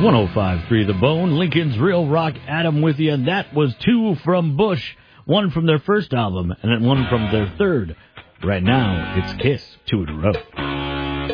105.3 The Bone, Lincoln's Real Rock. Adam with you, and that was two from Bush, one from their first album, and then one from their third. Right now, it's Kiss, two in a row.